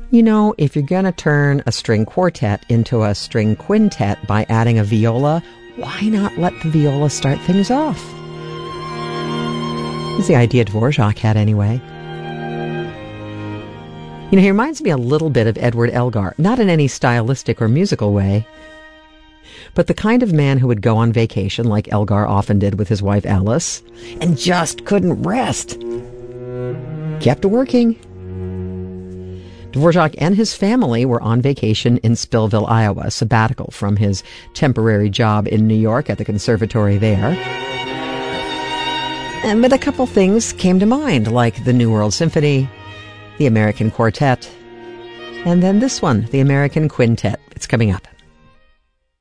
You know, if you're going to turn a string quartet into a string quintet by adding a viola, why not let the viola start things off? It's the idea Dvorak had anyway. You know, he reminds me a little bit of Edward Elgar, not in any stylistic or musical way, but the kind of man who would go on vacation, like Elgar often did with his wife Alice, and just couldn't rest. Kept working. Dvorak and his family were on vacation in Spillville, Iowa, sabbatical from his temporary job in New York at the conservatory there. But a couple things came to mind, like the New World Symphony, the American Quartet, and then this one, the American Quintet. It's coming up.